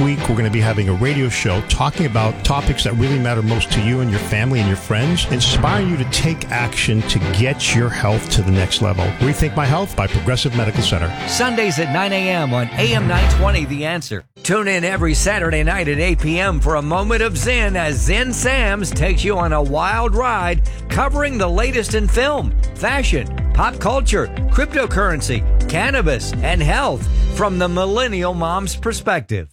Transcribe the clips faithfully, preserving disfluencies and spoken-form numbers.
week, we're going to be having a radio show talking about topics that really matter most to you and your family and your friends, inspiring you to take action to get your health to the next level. Rethink My Health by Progressive Medical Center. Sundays at nine a.m. on A M nine twenty, The Answer. Tune in every Saturday night at eight p.m. for a moment of Zen as Zen Sam's takes you on a wild ride covering the latest in film, fashion, pop culture, cryptocurrency, cannabis, and health from the millennial mom's perspective.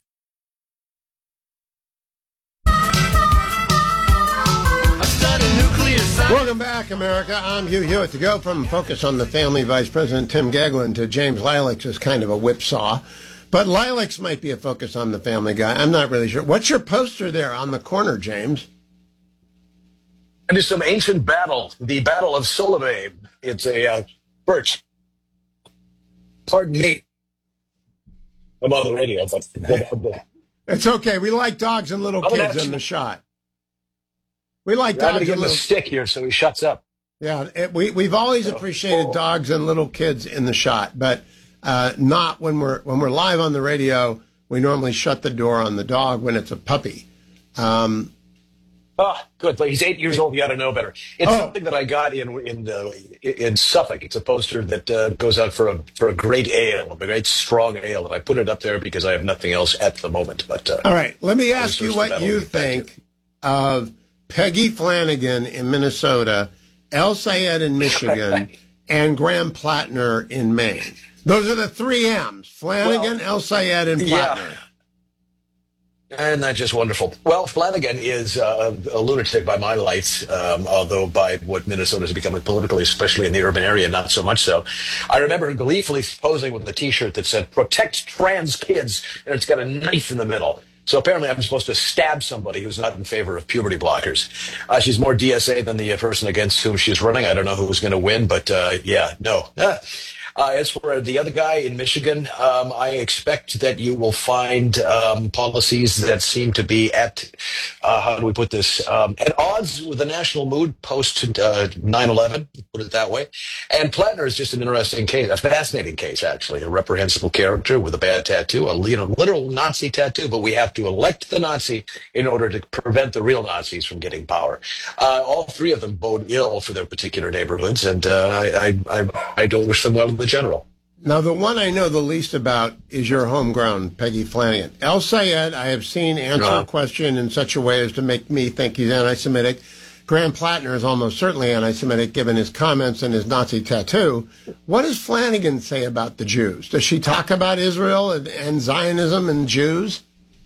Welcome back, America. I'm Hugh Hewitt. To go from Focus on the Family Vice President Tim Gaglin to James Lileks is kind of a whipsaw. But Lileks might be a Focus on the Family guy. I'm not really sure. What's your poster there on the corner, James? It is some ancient battle, the Battle of Solomé. It's a uh, birch. Pardon me. I'm on the radio. But it's okay. We like dogs and little kids in the shot. We like I'm dogs going to give and him a little... stick here so he shuts up. Yeah, it, we, we've always appreciated dogs and little kids in the shot, but uh, not when we're when we're live on the radio. We normally shut the door on the dog when it's a puppy. Um, oh, good. But he's eight years old. You got to know better. It's oh. something that I got in in uh, in Suffolk. It's a poster that uh, goes out for a for a great ale, a great strong ale, and I put it up there because I have nothing else at the moment. But uh, all right, let me ask you what you think of Peggy Flanagan in Minnesota, El Sayed in Michigan, and Graham Plattner in Maine. Those are the three M's: Flanagan, well, El Sayed, and Plattner. Yeah. And that's just wonderful. Well, Flanagan is uh, a lunatic by my lights, um, although by what Minnesota is becoming politically, especially in the urban area, not so much so. I remember gleefully posing with a T-shirt that said, "Protect trans kids," and it's got a knife in the middle. So apparently I'm supposed to stab somebody who's not in favor of puberty blockers. Uh, she's more D S A than the uh, person against whom she's running. I don't know who was going to win, but uh, yeah, no. Uh, as for the other guy in Michigan, um, I expect that you will find um, policies that seem to be at, uh, how do we put this, um, at odds with the national mood post uh, nine eleven, put it that way. And Plattner is just an interesting case, a fascinating case, actually, a reprehensible character with a bad tattoo, a you know, literal Nazi tattoo, but we have to elect the Nazi in order to prevent the real Nazis from getting power. Uh, all three of them bode ill for their particular neighborhoods, and uh, I, I, I don't wish them well in the general. Now, the one I know the least about is your homegrown, Peggy Flanagan. El Sayed, I have seen answer uh-huh. a question in such a way as to make me think he's anti-Semitic. Graham Plattner is almost certainly anti-Semitic, given his comments and his Nazi tattoo. What does Flanagan say about the Jews? Does she talk about Israel and, and Zionism and Jews?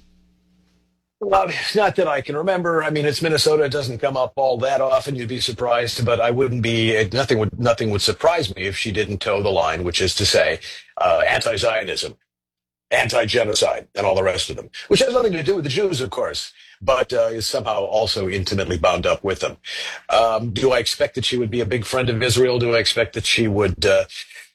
Well, not that I can remember. I mean, it's Minnesota. It doesn't come up all that often. You'd be surprised, but I wouldn't be. Nothing would nothing would surprise me if she didn't toe the line, which is to say, uh, anti-Zionism, anti-genocide, and all the rest of them, which has nothing to do with the Jews, of course, but uh, is somehow also intimately bound up with them. Um, do I expect that she would be a big friend of Israel? Do I expect that she would? Uh,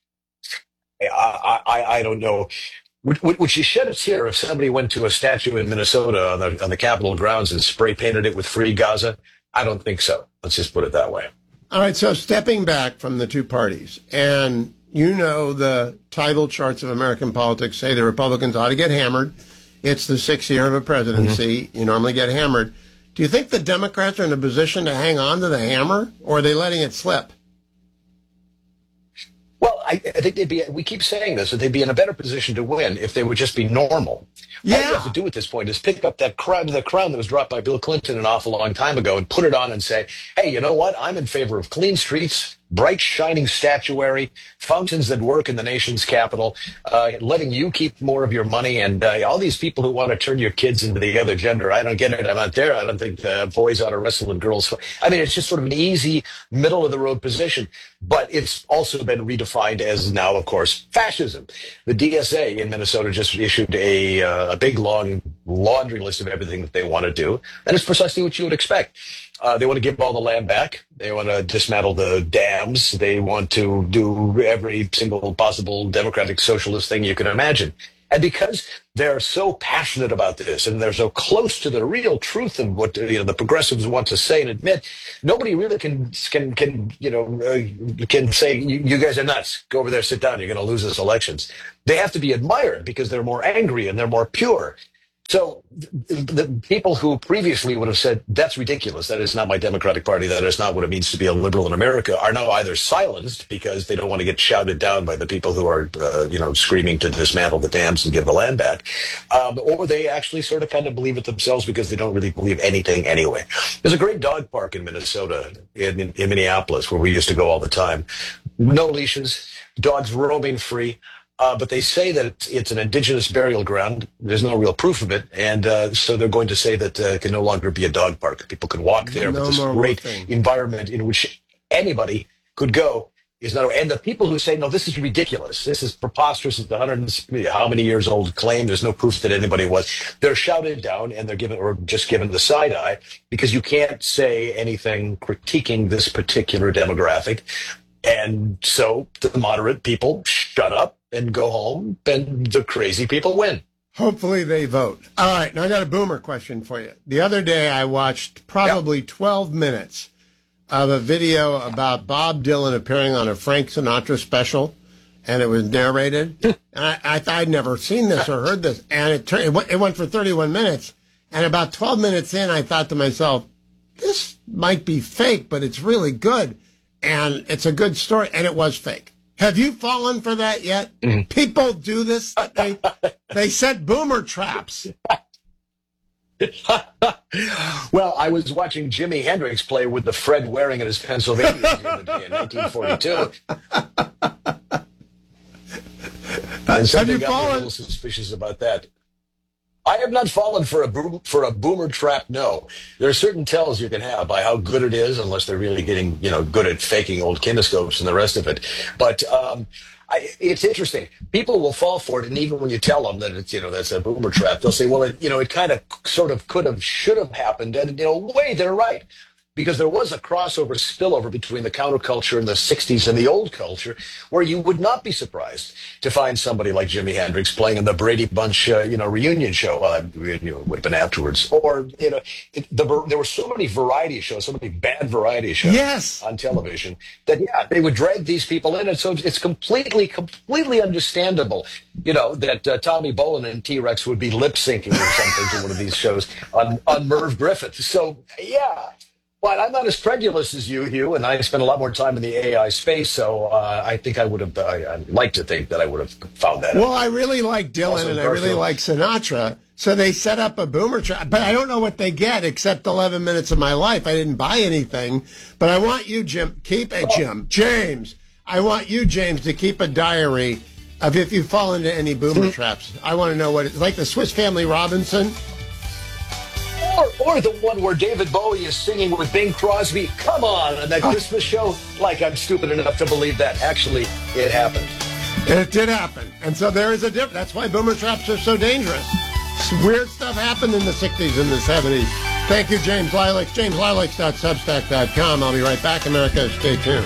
I, I I don't know. Would, would, would she shed a tear if somebody went to a statue in Minnesota on the on the Capitol grounds and spray painted it with Free Gaza? I don't think so. Let's just put it that way. All right, so stepping back from the two parties, and you know the tidal charts of American politics say the Republicans ought to get hammered. It's the sixth year of a presidency. Mm-hmm. You normally get hammered. Do you think the Democrats are in a position to hang on to the hammer, or are they letting it slip? Well, I, I think they'd be, we keep saying this, that they'd be in a better position to win if they would just be normal. Yeah. All you have to do at this point is pick up that crown, the crown that was dropped by Bill Clinton an awful long time ago and put it on and say, hey, you know what? I'm in favor of clean streets, bright, shining statuary, fountains that work in the nation's capital, uh, letting you keep more of your money, and uh, all these people who want to turn your kids into the other gender. I don't get it. I'm not there. I don't think uh, boys ought to wrestle with girls. I mean, it's just sort of an easy, middle-of-the-road position, but it's also been redefined as now, of course, fascism. The D S A in Minnesota just issued a, uh, a big, long laundry list of everything that they want to do, and it's precisely what you would expect. Uh, they want to give all the land back. They want to dismantle the dams. They want to do every single possible democratic socialist thing you can imagine. And because they're so passionate about this and they're so close to the real truth of what you know the progressives want to say and admit, nobody really can can can you know uh, can say you, you guys are nuts. Go over there, sit down. You're going to lose this elections. They have to be admired because they're more angry and they're more pure. So the, the people who previously would have said, that's ridiculous, that is not my Democratic Party, that is not what it means to be a liberal in America, are now either silenced because they don't want to get shouted down by the people who are, uh, you know, screaming to dismantle the dams and give the land back, um, or they actually sort of kind of believe it themselves because they don't really believe anything anyway. There's a great dog park in Minnesota, in, in, in Minneapolis, where we used to go all the time. No leashes, dogs roaming free. Uh, but they say that it's, it's an indigenous burial ground. There's no real proof of it. And uh, so they're going to say that uh, it can no longer be a dog park. People can walk there, no but this great roofing. environment in which anybody could go is not. And the people who say, no, this is ridiculous, this is preposterous, it's a hundred how many years old claim, there's no proof that anybody was, they're shouted down and they're given, or just given the side eye, because you can't say anything critiquing this particular demographic. And so the moderate people shut up and go home, and the crazy people win. Hopefully they vote. All right, now I got a boomer question for you. The other day I watched probably yep. twelve minutes of a video about Bob Dylan appearing on a Frank Sinatra special, and it was narrated. and I, I thought I'd never seen this or heard this, and it, turned, it, went, it went for thirty-one minutes. And about twelve minutes in, I thought to myself, this might be fake, but it's really good. And it's a good story, and it was fake. Have you fallen for that yet? Mm-hmm. People do this. They, they set boomer traps. Well, I was watching Jimi Hendrix play with the Fred Waring and his Pennsylvania the other day in nineteen forty-two. And Have you got fallen? me a little suspicious about that. I have not fallen for a boom, for a boomer trap. No, there are certain tells you can have by how good it is, unless they're really getting, you know, good at faking old kinescopes and the rest of it. But um, I, it's interesting. People will fall for it, and even when you tell them that it's, you know, that's a boomer trap, they'll say, well, it, you know, it kind of, sort of, could have, should have happened, and in a way, they're right. Because there was a crossover spillover between the counterculture in the sixties and the old culture, where you would not be surprised to find somebody like Jimi Hendrix playing in the Brady Bunch, uh, you know, reunion show. Uh, you know, it would have been afterwards, or you know, it, the, there were so many variety shows, so many bad variety shows yes. on television that yeah, they would drag these people in, and so it's completely, completely understandable, you know, that uh, Tommy Bolin and T-Rex would be lip syncing or something to one of these shows on on Merv Griffith. So yeah. But I'm not as credulous as you, Hugh, and I spend a lot more time in the A I space, so uh, I think I would have, I, I'd like to think that I would have found that Well, out. I really like Dylan Also, and I really like Sinatra, so they set up a boomer trap, but I don't know what they get except eleven minutes of my life. I didn't buy anything, but I want you, Jim, keep a, Jim, James, I want you, James, to keep a diary of if you fall into any boomer traps. I want to know what it's like, the Swiss Family Robinson. Or, or the one where David Bowie is singing with Bing Crosby, come on, on that Christmas show. Like I'm stupid enough to believe that. Actually, it happened. It did happen. And so there is a difference. That's why boomer traps are so dangerous. Weird stuff happened in the sixties and the seventies. Thank you, James Lilacs. james lilacs dot substack dot com. I'll be right back, America. Stay tuned.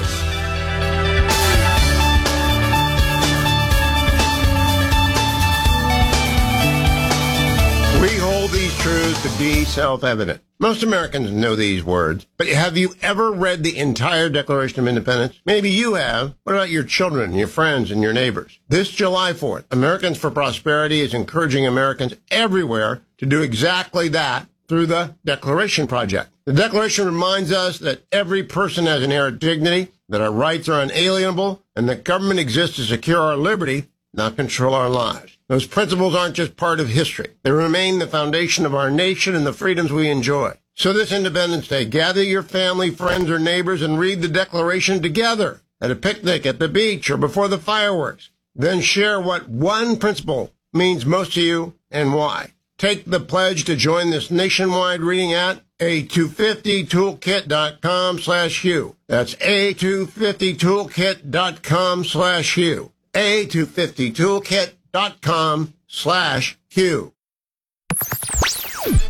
We hold these truths to be self-evident. Most Americans know these words, but have you ever read the entire Declaration of Independence? Maybe you have. What about your children, your friends, and your neighbors? This July fourth, Americans for Prosperity is encouraging Americans everywhere to do exactly that through the Declaration Project. The Declaration reminds us that every person has inherent dignity, that our rights are unalienable, and that government exists to secure our liberty, not control our lives. Those principles aren't just part of history. They remain the foundation of our nation and the freedoms we enjoy. So this Independence Day, gather your family, friends, or neighbors and read the Declaration together at a picnic, at the beach, or before the fireworks. Then share what one principle means most to you and why. Take the pledge to join this nationwide reading at a two fifty toolkit dot com slash Hugh. That's a two fifty toolkit dot com slash Hugh. a two fifty toolkit dot com slash Hugh.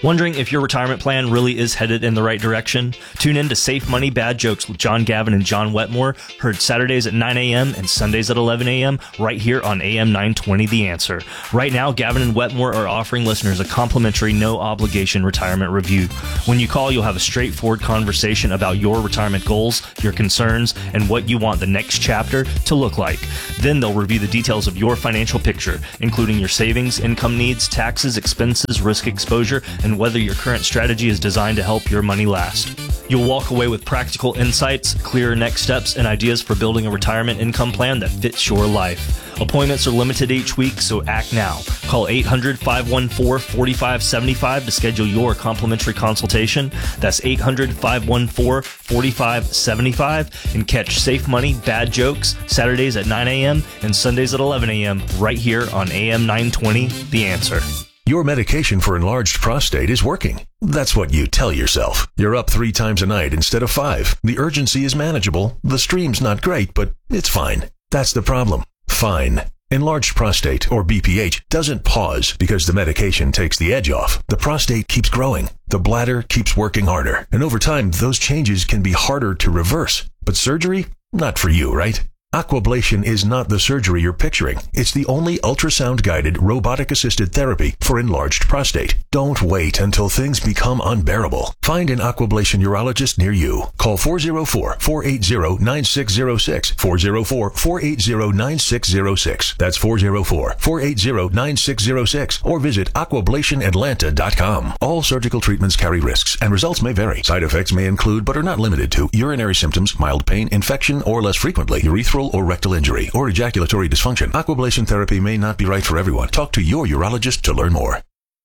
Wondering if your retirement plan really is headed in the right direction? Tune in to Safe Money Bad Jokes with John Gavin and John Wetmore, heard Saturdays at nine a.m. and Sundays at eleven a.m. right here on A M nine twenty The Answer. Right now, Gavin and Wetmore are offering listeners a complimentary no-obligation retirement review. When you call, you'll have a straightforward conversation about your retirement goals, your concerns, and what you want the next chapter to look like. Then they'll review the details of your financial picture, including your savings, income needs, taxes, expenses, risk exposure, and whether your current strategy is designed to help your money last. You'll walk away with practical insights, clearer next steps, and ideas for building a retirement income plan that fits your life. Appointments are limited each week, so act now. Call eight hundred, five one four, four five seven five to schedule your complimentary consultation. That's eight hundred, five one four, four five seven five, and catch Safe Money Bad Jokes Saturdays at nine a.m. and Sundays at eleven a.m. right here on A M nine twenty The Answer. Your medication for enlarged prostate is working. That's what you tell yourself. You're up three times a night instead of five. The urgency is manageable. The stream's not great, but it's fine. That's the problem. Fine. Enlarged prostate, or B P H, doesn't pause because the medication takes the edge off. The prostate keeps growing. The bladder keeps working harder. And over time, those changes can be harder to reverse. But surgery? Not for you, right? Aquablation is not the surgery you're picturing. It's the only ultrasound-guided, robotic-assisted therapy for enlarged prostate. Don't wait until things become unbearable. Find an Aquablation urologist near you. Call four oh four, four eight zero, nine six oh six, four oh four, four eight zero, nine six oh six. That's four oh four, four eight zero, nine six oh six, or visit aquablation atlanta dot com. All surgical treatments carry risks, and results may vary. Side effects may include, but are not limited to, urinary symptoms, mild pain, infection, or less frequently, urethral or rectal injury, or ejaculatory dysfunction. Aquablation therapy may not be right for everyone. Talk to your urologist to learn more.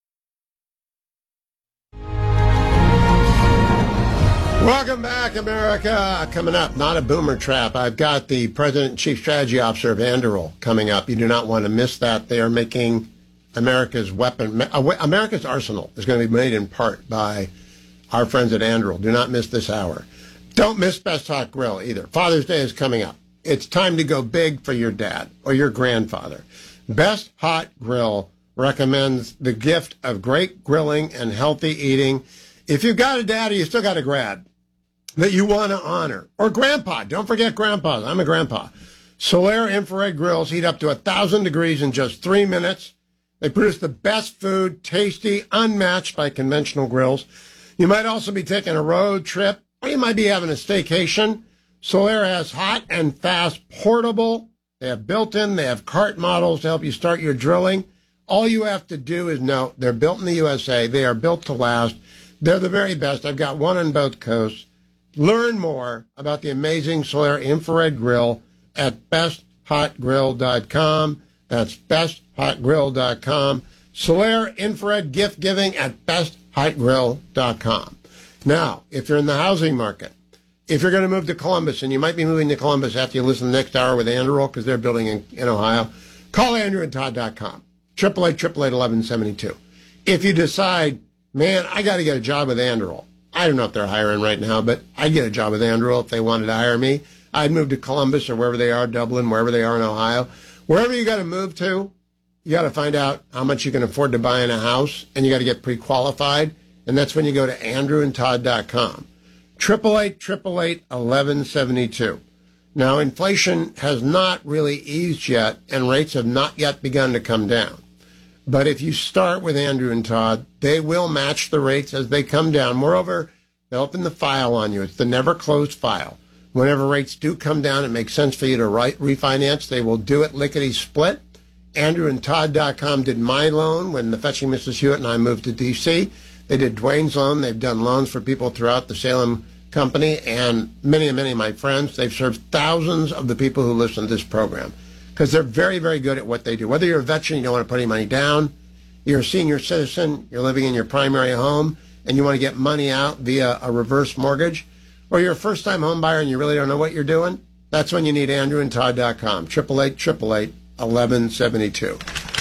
Welcome back, America. Coming up, not a boomer trap. I've got the President and Chief Strategy Officer of Anduril coming up. You do not want to miss that. They are making America's weapon, America's arsenal is going to be made in part by our friends at Anduril. Do not miss this hour. Don't miss Best Hot Grill either. Father's Day is coming up. It's time to go big for your dad or your grandfather. Best Hot Grill recommends the gift of great grilling and healthy eating. If you've got a daddy, you still got a grad that you want to honor. Or grandpa. Don't forget grandpas. I'm a grandpa. Solaire infrared grills heat up to one thousand degrees in just three minutes. They produce the best food, tasty, unmatched by conventional grills. You might also be taking a road trip, or you might be having a staycation. Solaire has hot and fast portable. They have built-in, they have cart models to help you start your drilling. All you have to do is know they're built in the U S A. They are built to last. They're the very best. I've got one on both coasts. Learn more about the amazing Solaire infrared grill at best hot grill dot com. That's best hot grill dot com. Solaire infrared gift giving at best hot grill dot com. Now, if you're in the housing market, if you're going to move to Columbus, and you might be moving to Columbus after you listen to the next hour with Anduril because they're building in, in Ohio, call andrew and todd dot com, eight eight eight, eight eight eight, eleven seventy-two. If you decide, man, I got to get a job with Anduril. I don't know if they're hiring right now, but I'd get a job with Anduril if they wanted to hire me. I'd move to Columbus or wherever they are, Dublin, wherever they are in Ohio. Wherever you got to move to, you got to find out how much you can afford to buy in a house, and you got to get pre-qualified, and that's when you go to andrew and todd dot com. eight eight eight, eight eight eight, eleven seventy-two. Now, inflation has not really eased yet, and rates have not yet begun to come down. But if you start with Andrew and Todd, they will match the rates as they come down. Moreover, they'll open the file on you. It's the never-closed file. Whenever rates do come down, it makes sense for you to right, refinance. They will do it lickety-split. andrew and todd dot com did my loan when the Fetching Missus Hewitt and I moved to D C They did Dwayne's loan. They've done loans for people throughout the Salem company, and many and many of my friends. They've served thousands of the people who listen to this program because they're very, very good at what they do. Whether you're a veteran, you don't want to put any money down, you're a senior citizen, you're living in your primary home, and you want to get money out via a reverse mortgage, or you're a first-time home buyer and you really don't know what you're doing, that's when you need andrew and todd dot com, eight eight eight, eight eight eight, eleven seventy-two.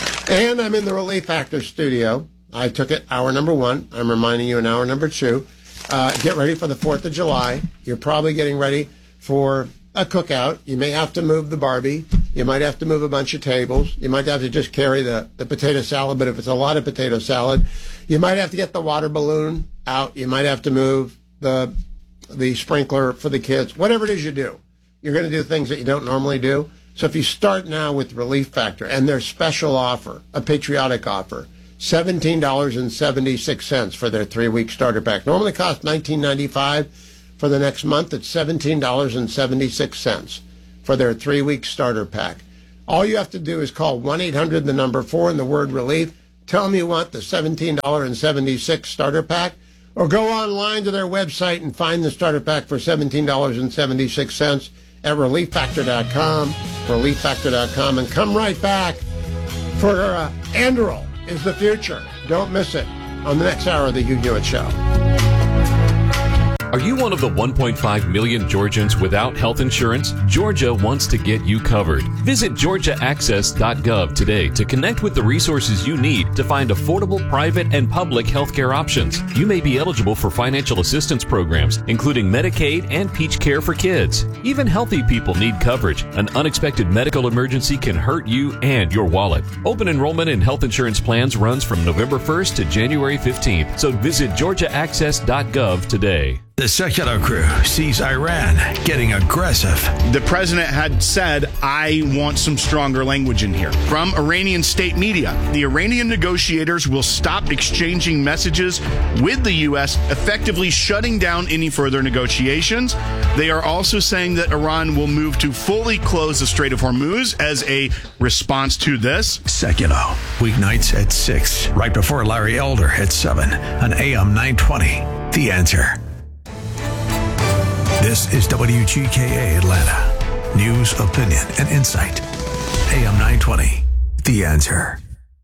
And I'm in the Relief Factor studio. I took it hour number one. I'm reminding you in hour number two. Uh, get ready for the fourth of July. You're probably getting ready for a cookout. You may have to move the Barbie. You might have to move a bunch of tables. You might have to just carry the, the potato salad, but if it's a lot of potato salad, you might have to get the water balloon out. You might have to move the the sprinkler for the kids. Whatever it is you do, you're going to do things that you don't normally do. So if you start now with Relief Factor and their special offer, a patriotic offer, seventeen dollars and seventy-six cents for their three-week starter pack. Normally costs nineteen ninety-five dollars. For the next month, it's seventeen dollars and seventy-six cents for their three-week starter pack. All you have to do is call one eight hundred, the number four, and the word relief. Tell them you want the seventeen dollars and seventy-six cents starter pack, or go online to their website and find the starter pack for seventeen dollars and seventy-six cents at relief factor dot com, relief factor dot com, and come right back for uh, Anduril is the future. Don't miss it on the next hour of the Hugh Hewitt Show. Are you one of the one point five million Georgians without health insurance? Georgia wants to get you covered. Visit georgia access dot gov today to connect with the resources you need to find affordable private and public health care options. You may be eligible for financial assistance programs, including Medicaid and Peach Care for Kids. Even healthy people need coverage. An unexpected medical emergency can hurt you and your wallet. Open enrollment in health insurance plans runs from November first to January fifteenth, so visit georgia access dot gov today. The Secular Crew sees Iran getting aggressive. The president had said, I want some stronger language in here. From Iranian state media, the Iranian negotiators will stop exchanging messages with the U S, effectively shutting down any further negotiations. They are also saying that Iran will move to fully close the Strait of Hormuz as a response to this. Secular, weeknights at six, right before Larry Elder at seven on A M nine twenty. The Answer. This is W G K A Atlanta. News, opinion, and insight. A M nine twenty. The Answer.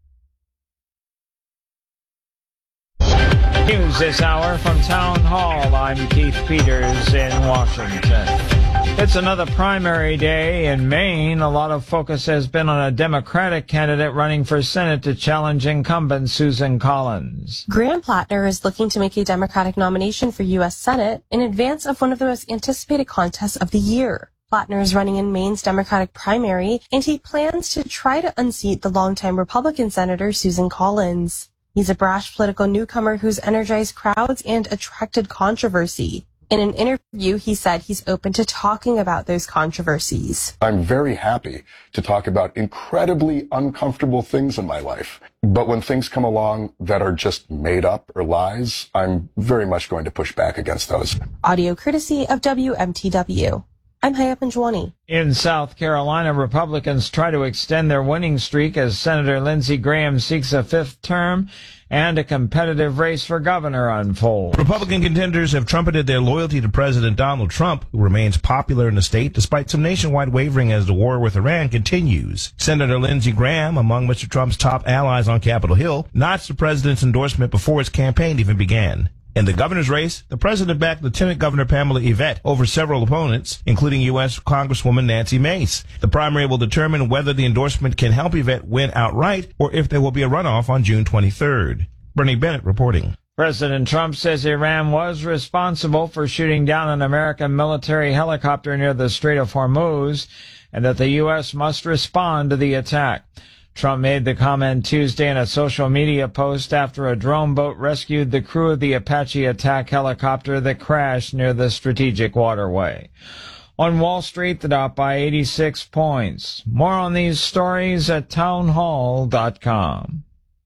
News this hour from Town Hall. I'm Keith Peters in Washington. It's another primary day in Maine. A lot of focus has been on a Democratic candidate running for Senate to challenge incumbent Susan Collins. Graham Plattner is looking to make a Democratic nomination for U S Senate in advance of one of the most anticipated contests of the year. Plattner is running in Maine's Democratic primary, and he plans to try to unseat the longtime Republican Senator Susan Collins. He's a brash political newcomer who's energized crowds and attracted controversy. In an interview, he said he's open to talking about those controversies. I'm very happy to talk about incredibly uncomfortable things in my life. But when things come along that are just made up or lies, I'm very much going to push back against those. Audio courtesy of W M T W. I'm Hayat Panjwani. In South Carolina, Republicans try to extend their winning streak as Senator Lindsey Graham seeks a fifth term and a competitive race for governor unfolds. Republican contenders have trumpeted their loyalty to President Donald Trump, who remains popular in the state despite some nationwide wavering as the war with Iran continues. Senator Lindsey Graham, among Mister Trump's top allies on Capitol Hill, notched the president's endorsement before his campaign even began. In the governor's race, the president backed Lieutenant Governor Pamela Yvette over several opponents, including U S Congresswoman Nancy Mace. The primary will determine whether the endorsement can help Yvette win outright or if there will be a runoff on June twenty-third. Bernie Bennett reporting. President Trump says Iran was responsible for shooting down an American military helicopter near the Strait of Hormuz and that the U S must respond to the attack. Trump made the comment Tuesday in a social media post after a drone boat rescued the crew of the Apache attack helicopter that crashed near the strategic waterway. On Wall Street, the Dow by eighty-six points. More on these stories at townhall dot com.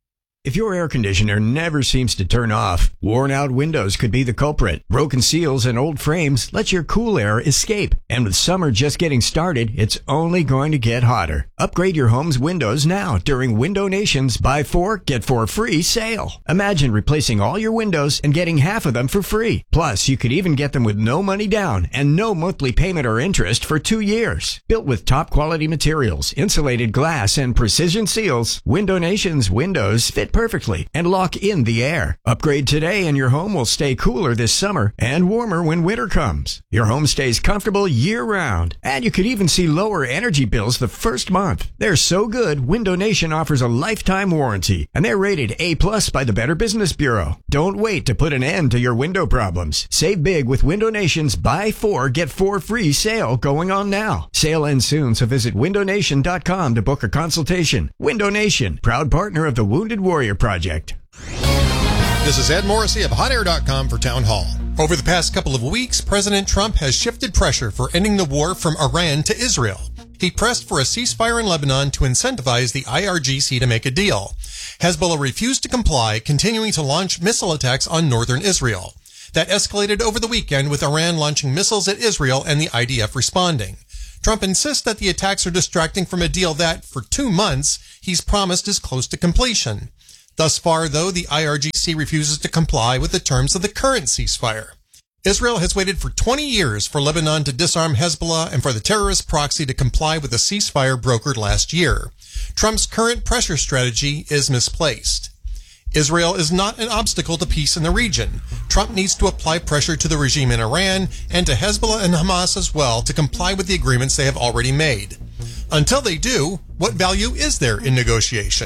If your air conditioner never seems to turn off, worn-out windows could be the culprit. Broken seals and old frames let your cool air escape. And with summer just getting started, it's only going to get hotter. Upgrade your home's windows now during Window Nation's Buy Four, Get Four Free sale. Imagine replacing all your windows and getting half of them for free. Plus, you could even get them with no money down and no monthly payment or interest for two years. Built with top-quality materials, insulated glass, and precision seals, Window Nation's windows fit fit perfectly and lock in the air. Upgrade today and your home will stay cooler this summer and warmer when winter comes. Your home stays comfortable year-round, and you could even see lower energy bills the first month. They're so good, Window Nation offers a lifetime warranty, and they're rated A plus by the Better Business Bureau. Don't wait to put an end to your window problems. Save big with Window Nation's Buy Four, Get Four Free sale going on now. Sale ends soon, so visit window nation dot com to book a consultation. Window Nation, proud partner of the Wounded Warrior Project. This is Ed Morrissey of hot air dot com for Town Hall. Over the past couple of weeks, President Trump has shifted pressure for ending the war from Iran to Israel. He pressed for a ceasefire in Lebanon to incentivize the I R G C to make a deal. Hezbollah refused to comply, continuing to launch missile attacks on northern Israel. That escalated over the weekend with Iran launching missiles at Israel and the I D F responding. Trump insists that the attacks are distracting from a deal that, for two months, he's promised is close to completion. Thus far, though, the I R G C refuses to comply with the terms of the current ceasefire. Israel has waited for twenty years for Lebanon to disarm Hezbollah and for the terrorist proxy to comply with the ceasefire brokered last year. Trump's current pressure strategy is misplaced. Israel is not an obstacle to peace in the region. Trump needs to apply pressure to the regime in Iran and to Hezbollah and Hamas as well to comply with the agreements they have already made. Until they do, what value is there in negotiation?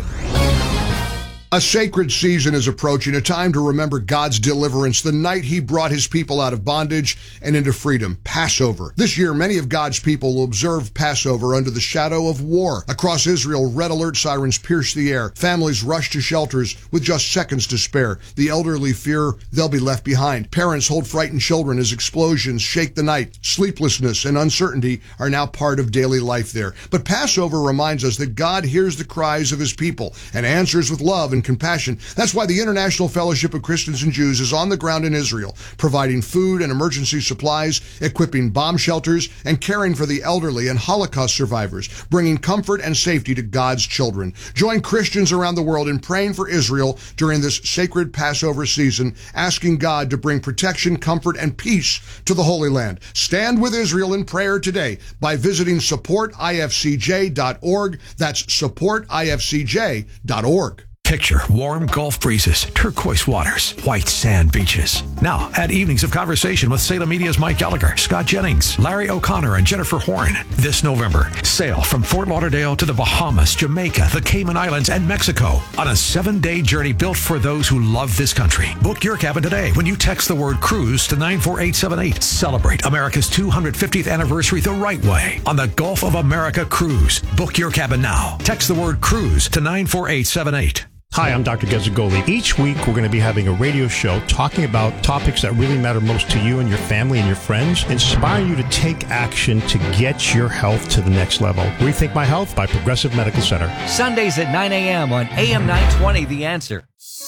A sacred season is approaching, a time to remember God's deliverance, the night he brought his people out of bondage and into freedom, Passover. This year, many of God's people will observe Passover under the shadow of war. Across Israel, red alert sirens pierce the air. Families rush to shelters with just seconds to spare. The elderly fear they'll be left behind. Parents hold frightened children as explosions shake the night. Sleeplessness and uncertainty are now part of daily life there. But Passover reminds us that God hears the cries of his people and answers with love and compassion. That's why the International Fellowship of Christians and Jews is on the ground in Israel, providing food and emergency supplies, equipping bomb shelters, and caring for the elderly and Holocaust survivors, bringing comfort and safety to God's children. Join Christians around the world in praying for Israel during this sacred Passover season, asking God to bring protection, comfort, and peace to the Holy Land. Stand with Israel in prayer today by visiting support I F C J dot org. That's support I F C J dot org. Picture warm Gulf breezes, turquoise waters, white sand beaches. Now, add evenings of conversation with Salem Media's Mike Gallagher, Scott Jennings, Larry O'Connor, and Jennifer Horn. This November, sail from Fort Lauderdale to the Bahamas, Jamaica, the Cayman Islands, and Mexico on a seven-day journey built for those who love this country. Book your cabin today when you text the word cruise to nine four eight seven eight. Celebrate America's two hundred fiftieth anniversary the right way on the Gulf of America Cruise. Book your cabin now. Text the word cruise to nine four eight seven eight. Hi, I'm Doctor Gezzagoli. Each week, we're going to be having a radio show talking about topics that really matter most to you and your family and your friends, inspire you to take action to get your health to the next level. Rethink My Health by Progressive Medical Center. Sundays at nine a.m. on A M nine twenty, The Answer.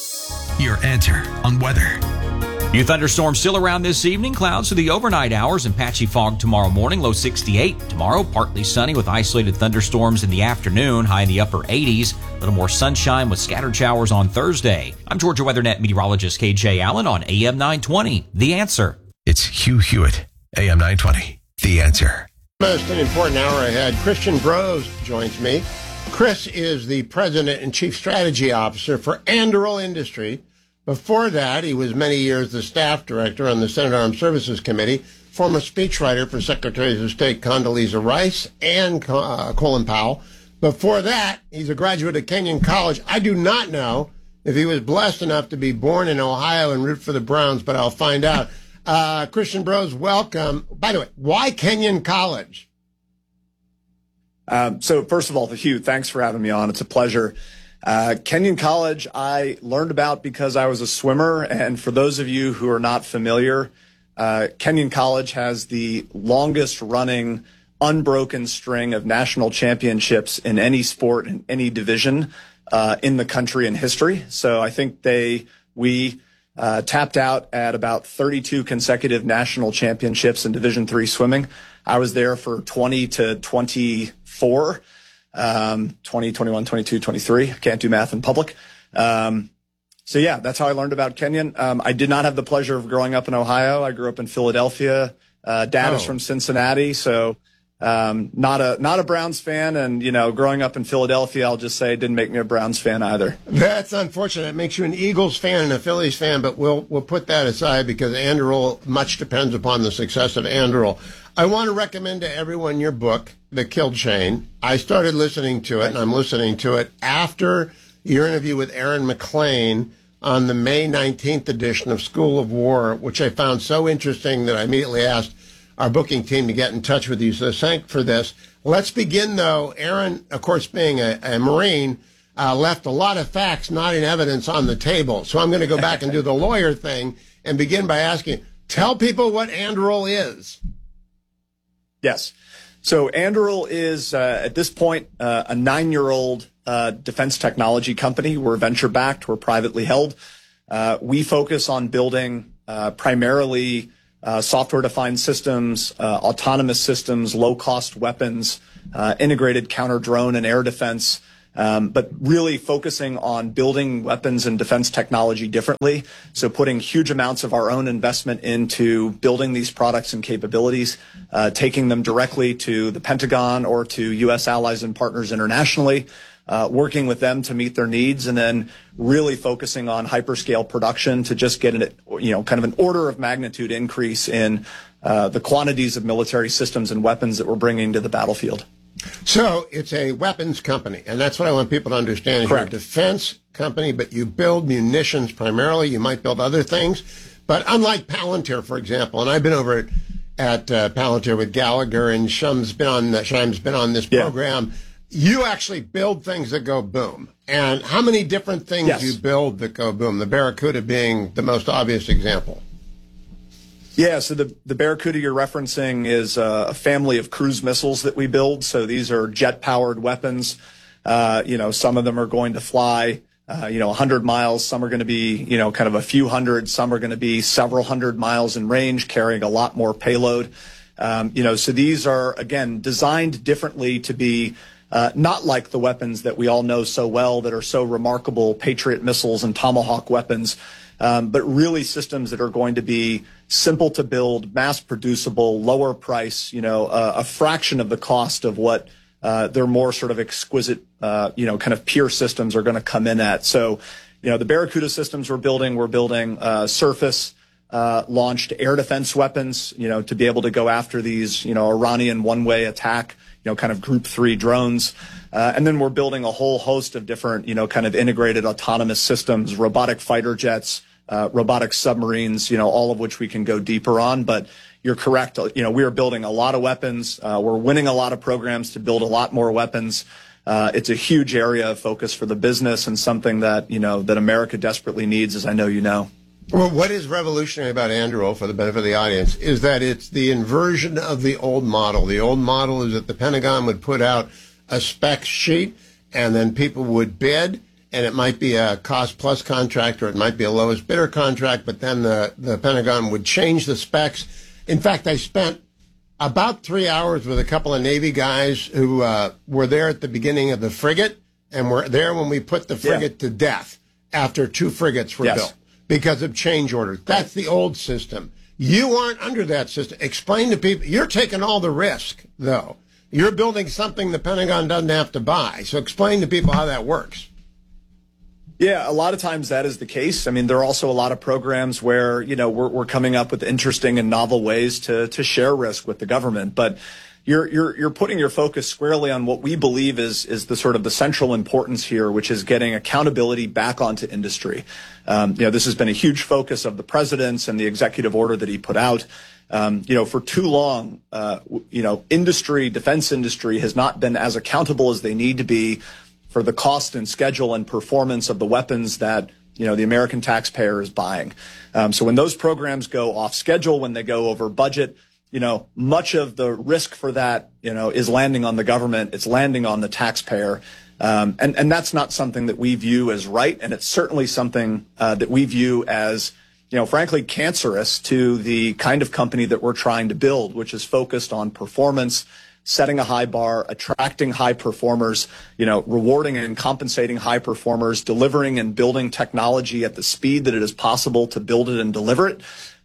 Your answer on weather. New thunderstorms still around this evening. Clouds for the overnight hours and patchy fog tomorrow morning. Low sixty-eight. Tomorrow, partly sunny with isolated thunderstorms in the afternoon. High in the upper eighties. A little more sunshine with scattered showers on Thursday. I'm Georgia WeatherNet meteorologist K J Allen on A M nine twenty. The Answer. It's Hugh Hewitt, A M nine twenty. The Answer. Most an important hour ahead. Christian Brose joins me. Chris is the President and Chief Strategy Officer for Anduril Industry. Before that, he was many years the staff director on the Senate Armed Services Committee, former speechwriter for Secretaries of State Condoleezza Rice and uh, Colin Powell. Before that, he's a graduate of Kenyon College. I do not know if he was blessed enough to be born in Ohio and root for the Browns, but I'll find out. Uh, Christian Brose, welcome. By the way, why Kenyon College? Um, so first of all, Hugh, thanks for having me on. It's a pleasure. Uh, Kenyon College, I learned about because I was a swimmer. And for those of you who are not familiar, uh, Kenyon College has the longest running unbroken string of national championships in any sport, in any division, uh, in the country in history. So I think they, we, uh, tapped out at about thirty-two consecutive national championships in Division three swimming. I was there for twenty to twenty-four. Um, twenty, twenty-one, twenty-two, twenty-three. I can't do math in public. Um, so yeah, that's how I learned about Kenyon. Um, I did not have the pleasure of growing up in Ohio. I grew up in Philadelphia. Uh, Dad oh. is from Cincinnati. So, Um, not a not a Browns fan, and you know, growing up in Philadelphia, I'll just say it didn't make me a Browns fan either. That's unfortunate. It makes you an Eagles fan and a Phillies fan, but we'll we'll put that aside because Anduril, much depends upon the success of Anduril. I want to recommend to everyone your book, The Kill Chain. I started listening to it, and I'm listening to it after your interview with Aaron McClain on the May nineteenth edition of School of War, which I found so interesting that I immediately asked our booking team to get in touch with you. So thank for this. Let's begin, though. Aaron, of course, being a, a Marine, uh, left a lot of facts not in evidence on the table. So I'm going to go back and do the lawyer thing and begin by asking, tell people what Anduril is. Yes. So Anduril is, uh, at this point, uh, a nine-year-old uh, defense technology company. We're venture-backed. We're privately held. Uh, we focus on building uh, primarily Uh, software-defined systems, uh, autonomous systems, low-cost weapons, uh, integrated counter-drone and air defense, um, but really focusing on building weapons and defense technology differently. So putting huge amounts of our own investment into building these products and capabilities, uh, taking them directly to the Pentagon or to U S allies and partners internationally, Uh, working with them to meet their needs, and then really focusing on hyperscale production to just get an, you know, kind of an order of magnitude increase in uh, the quantities of military systems and weapons that we're bringing to the battlefield. So it's a weapons company, and that's what I want people to understand. Correct. You're a defense company, but you build munitions primarily. You might build other things, but unlike Palantir, for example, and I've been over at, at uh, Palantir with Gallagher, and Shum's been on uh, Shum's been on this Yeah. program. You actually build things that go boom. And how many different things Yes. you build that go boom? The Barracuda being the most obvious example. Yeah, so the, the Barracuda you're referencing is a family of cruise missiles that we build. So these are jet-powered weapons. Uh, you know, some of them are going to fly, uh, you know, one hundred miles. Some are going to be, you know, kind of a few hundred. Some are going to be several hundred miles in range, carrying a lot more payload. Um, you know, so these are, again, designed differently to be Uh, not like the weapons that we all know so well that are so remarkable, Patriot missiles and Tomahawk weapons, um, but really systems that are going to be simple to build, mass producible, lower price, you know, uh, a fraction of the cost of what uh, their more sort of exquisite, uh, you know, kind of peer systems are going to come in at. So, you know, the Barracuda systems we're building, we're building uh, surface uh, launched air defense weapons, you know, to be able to go after these, you know, Iranian one-way attack, you know, kind of group three drones. Uh, and then we're building a whole host of different, you know, kind of integrated autonomous systems, robotic fighter jets, uh, robotic submarines, you know, all of which we can go deeper on. But you're correct. You know, we are building a lot of weapons. Uh, we're winning a lot of programs to build a lot more weapons. Uh, it's a huge area of focus for the business and something that, you know, that America desperately needs, as I know you know. Well, what is revolutionary about Anduril, for the benefit of the audience, is that it's the inversion of the old model. The old model is that the Pentagon would put out a spec sheet, and then people would bid, and it might be a cost-plus contract, or it might be a lowest bidder contract, but then the, the Pentagon would change the specs. In fact, I spent about three hours with a couple of Navy guys who uh, were there at the beginning of the frigate, and were there when we put the frigate yeah. to death after two frigates were yes. built. Because of change orders. That's the old system. You aren't under that system. Explain to people. You're taking all the risk, though. You're building something the Pentagon doesn't have to buy. So explain to people how that works. Yeah, a lot of times that is the case. I mean, there are also a lot of programs where, you know, we're, we're coming up with interesting and novel ways to, to share risk with the government. But You're, you're, you're putting your focus squarely on what we believe is, is the sort of the central importance here, which is getting accountability back onto industry. Um, you know, this has been a huge focus of the president's and the executive order that he put out. Um, you know, for too long, uh, you know, industry, defense industry has not been as accountable as they need to be for the cost and schedule and performance of the weapons that, you know, the American taxpayer is buying. Um, so when those programs go off schedule, when they go over budget, you know, much of the risk for that, you know, is landing on the government. It's landing on the taxpayer. Um, and, and that's not something that we view as right. And it's certainly something uh, that we view as, you know, frankly, cancerous to the kind of company that we're trying to build, which is focused on performance, setting a high bar, attracting high performers, you know, rewarding and compensating high performers, delivering and building technology at the speed that it is possible to build it and deliver it.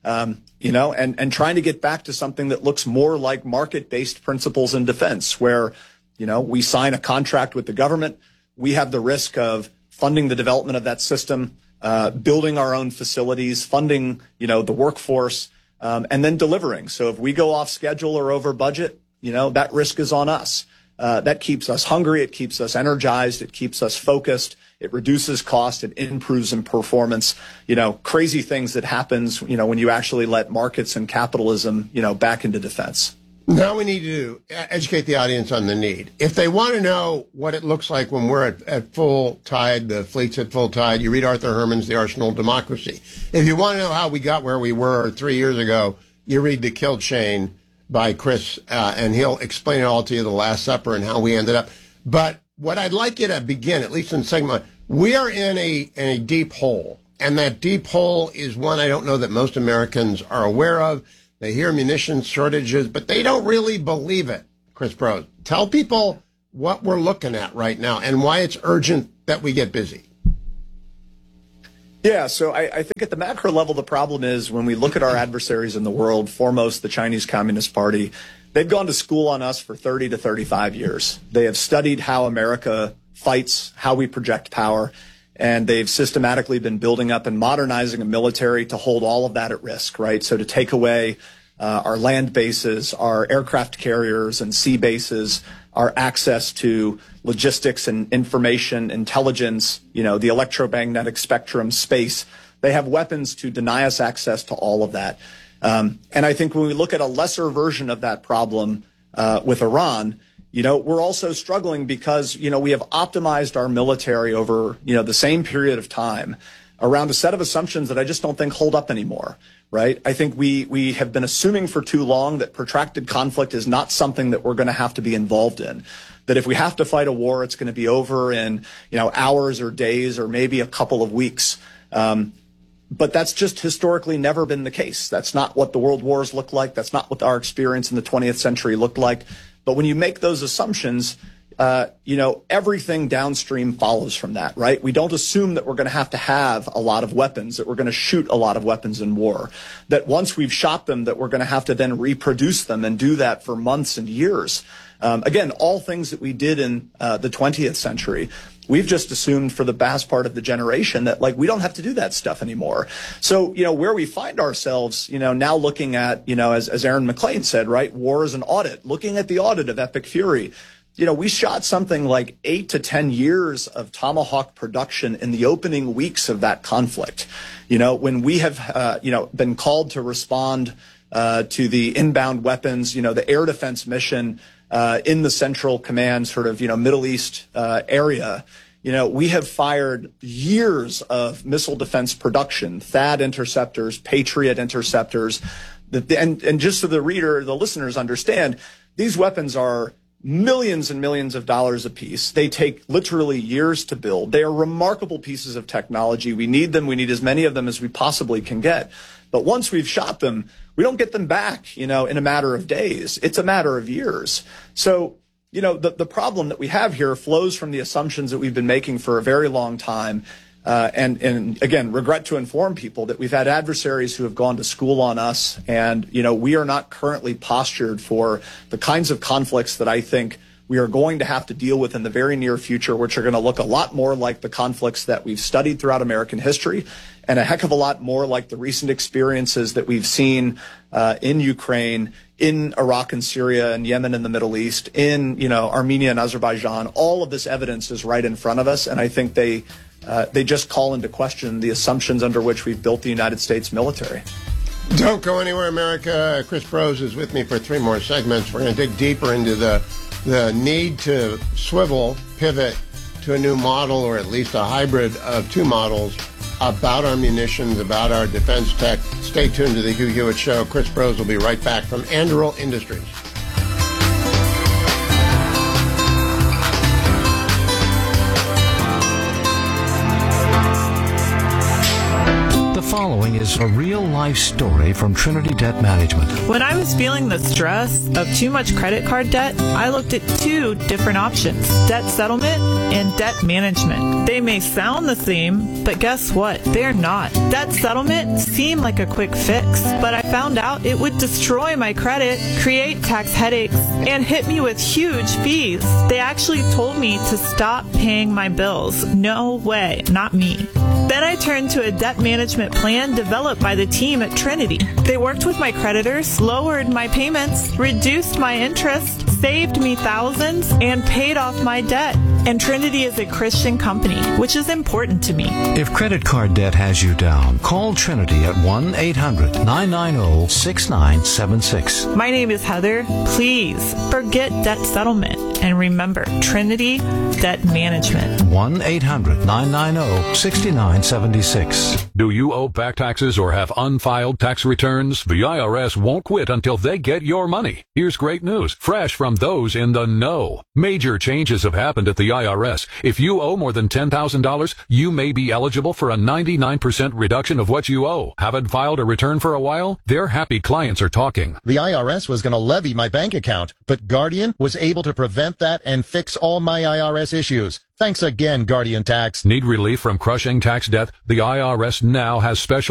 Um, you know, and, and trying to get back to something that looks more like market-based principles in defense, where, you know, we sign a contract with the government, we have the risk of funding the development of that system, uh, building our own facilities, funding, you know, the workforce, um, and then delivering. So if we go off schedule or over budget, you know, that risk is on us. Uh, that keeps us hungry. It keeps us energized. It keeps us focused. It reduces cost. It improves in performance. You know, crazy things that happens, you know, when you actually let markets and capitalism, you know, back into defense. Now we need to educate the audience on the need. If they want to know what it looks like when we're at, at full tide, the fleet's at full tide, you read Arthur Herman's The Arsenal of Democracy. If you want to know how we got where we were three years ago, you read The Kill Chain by Chris, uh, and he'll explain it all to you, The Last Supper, and how we ended up. But what I'd like you to begin, at least in segment, we are in a, in a deep hole, and that deep hole is one I don't know that most Americans are aware of. They hear munitions shortages, but they don't really believe it. Chris Brose, tell people what we're looking at right now and why it's urgent that we get busy. Yeah, so I, I think at the macro level, the problem is when we look at our adversaries in the world, foremost the Chinese Communist Party, they've gone to school on us for thirty to thirty-five years. They have studied how America fights, how we project power, and they've systematically been building up and modernizing a military to hold all of that at risk, right? So to take away uh, our land bases, our aircraft carriers and sea bases, our access to logistics and information, intelligence, you know, the electromagnetic spectrum, space. They have weapons to deny us access to all of that. Um, and I think when we look at a lesser version of that problem uh, with Iran, you know, we're also struggling because, you know, we have optimized our military over, you know, the same period of time around a set of assumptions that I just don't think hold up anymore, right? I think we we have been assuming for too long that protracted conflict is not something that we're going to have to be involved in. That if we have to fight a war, it's going to be over in, you know, hours or days or maybe a couple of weeks. Um, but that's just historically never been the case. That's not what the world wars look like. That's not what our experience in the twentieth century looked like. But when you make those assumptions, uh, you know, everything downstream follows from that, right? We don't assume that we're going to have to have a lot of weapons, that we're going to shoot a lot of weapons in war, that once we've shot them, that we're going to have to then reproduce them and do that for months and years. Um, again, all things that we did in uh, the twentieth century. We've just assumed for the vast part of the generation that, like, we don't have to do that stuff anymore. So, you know, where we find ourselves, you know, now looking at, you know, as, as Aaron McClain said, right, war is an audit, looking at the audit of Epic Fury. You know, we shot something like eight to ten years of Tomahawk production in the opening weeks of that conflict. You know, when we have, uh, you know, been called to respond uh, to the inbound weapons, you know, the air defense mission uh, in the Central Command sort of, you know, Middle East uh, area, you know, we have fired years of missile defense production, THAAD interceptors, Patriot interceptors. The, and, and just so the reader, the listeners understand, these weapons are millions and millions of dollars a piece. They take literally years to build. They are remarkable pieces of technology. We need them. We need as many of them as we possibly can get. But once we've shot them, we don't get them back, you know, in a matter of days. It's a matter of years. So, you know, the, the problem that we have here flows from the assumptions that we've been making for a very long time. Uh, and, and again, regret to inform people that we've had adversaries who have gone to school on us. And, you know, we are not currently postured for the kinds of conflicts that I think we are going to have to deal with in the very near future, which are going to look a lot more like the conflicts that we've studied throughout American history and a heck of a lot more like the recent experiences that we've seen uh, in Ukraine, in Iraq and Syria and Yemen and the Middle East, in, you know, Armenia and Azerbaijan. All of this evidence is right in front of us. And I think they Uh, they just call into question the assumptions under which we've built the United States military. Don't go anywhere, America. Chris Brose is with me for three more segments. We're going to dig deeper into the the need to swivel, pivot to a new model, or at least a hybrid of two models, about our munitions, about our defense tech. Stay tuned to the Hugh Hewitt Show. Chris Brose will be right back from Anduril Industries. following is a real-life story from Trinity Debt Management. When I was feeling the stress of too much credit card debt, I looked at two different options, debt settlement and debt management. They may sound the same, but guess what? They're not. Debt settlement seemed like a quick fix, but I found out it would destroy my credit, create tax headaches, and hit me with huge fees. They actually told me to stop paying my bills. No way, not me. Then I turned to a debt management plan developed by the team at Trinity. They worked with my creditors, lowered my payments, reduced my interest, saved me thousands, and paid off my debt. And Trinity is a Christian company, which is important to me. If credit card debt has you down, call Trinity at one eight hundred nine nine zero six nine seven six. My name is Heather. Please forget debt settlement and remember Trinity Debt Management. one eight hundred nine nine zero six nine seven six. Do you owe back taxes or have unfiled tax returns? The I R S won't quit until they get your money. Here's great news, fresh from those in the know. Major changes have happened at the I R S. If you owe more than ten thousand dollars, you may be eligible for a ninety-nine percent reduction of what you owe. Haven't filed a return for a while? Their happy clients are talking. The I R S was going to levy my bank account, but Guardian was able to prevent that and fix all my I R S issues. Thanks again, Guardian Tax. Need relief from crushing tax debt? The I R S now has special